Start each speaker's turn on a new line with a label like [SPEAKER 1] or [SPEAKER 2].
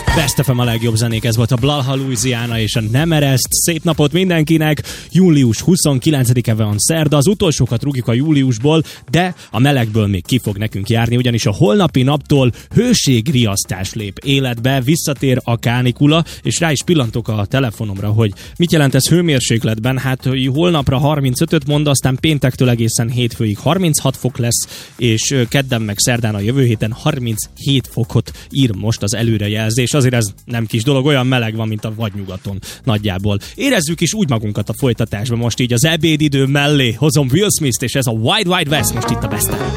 [SPEAKER 1] Best FM a legjobb zenék, ez volt a Blaha Louisiana és a Nem Ereszt. Szép napot mindenkinek! Július 29-e van szerda, az utolsókat rúgjuk a júliusból, de a melegből még ki fog nekünk járni, ugyanis a holnapi naptól hőségriasztás lép életbe, visszatér a kánikula, és rá is pillantok a telefonomra, hogy mit jelent ez hőmérsékletben. Hát holnapra 35-öt mond, aztán péntektől egészen hétfőig 36 fok lesz, és kedden meg szerdán a jövő héten 37 fokot ír most az előrejelzés. Azért ez nem kis dolog, olyan meleg van, mint a vadnyugaton nagyjából. Érezzük is úgy magunkat a folytatásban, most így az ebédidő mellé hozom Will Smith-t, és ez a Wide Wide West most itt a Best-en.